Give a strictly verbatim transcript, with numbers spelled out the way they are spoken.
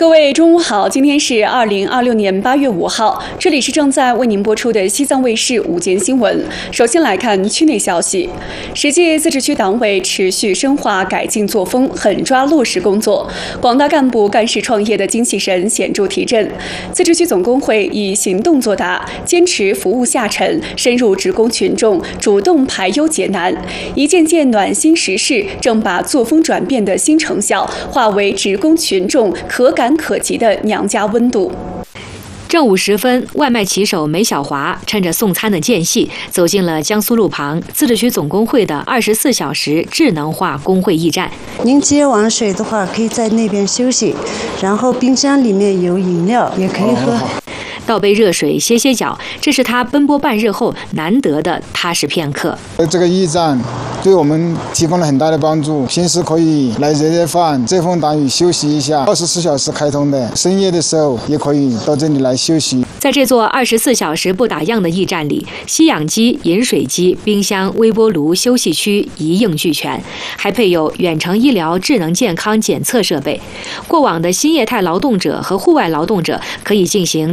各位中午好，今天是二零二六年八月五号，这里是正在为您播出的西藏卫视午间新闻。首先来看区内消息，十届自治区党委持续深化改进作风，狠抓落实工作，广大干部干事创业的精气神显著提振。自治区总工会以行动作答，坚持服务下沉，深入职工群众，主动排忧解难，一件件暖心实事正把作风转变的新成效化为职工群众可感可及的娘家温度。 正午时分，外卖骑手梅小华趁着送餐的间隙，走进了江苏路旁自治区总工会的二十四小时智能化工会驿站。 您接完水的话，可以在那边休息，然后冰箱里面有饮料，也可以喝。 倒杯热水歇歇脚，这是他奔波半日后难得的踏实片刻。 这个驿站对我们提供了很大的帮助，平时可以来热热饭、遮风挡雨休息一下，二十四小时开通的，深夜的时候也可以到这里来休息。 在这座二十四小时不打烊的驿站里，吸氧机、饮水机、冰箱、微波炉、休息区一应俱全，还配有远程医疗智能健康检测设备。过往的新业态劳动者和户外劳动者可以进行